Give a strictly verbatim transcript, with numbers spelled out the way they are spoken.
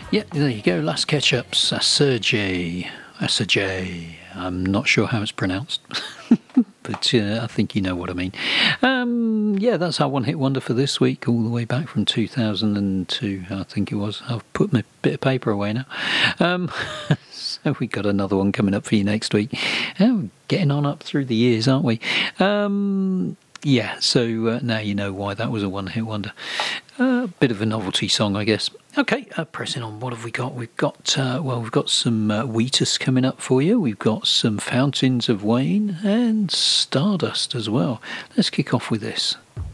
Yeah, there you go. Last Ketchups, Sergey, Sergey. I'm not sure how it's pronounced, but uh, I think you know what I mean. Um, yeah, that's our one-hit wonder for this week, all the way back from two thousand two, I think it was. I've put my bit of paper away now. Um, so we've got another one coming up for you next week. Oh, getting on up through the years, aren't we? Um, yeah, so uh, now you know why that was a one-hit wonder. A uh, bit of a novelty song, I guess. Okay, uh, pressing on. What have we got? We've got uh, well, we've got some uh, Wheatus coming up for you. We've got some Fountains of Wayne and Stardust as well. Let's kick off with this.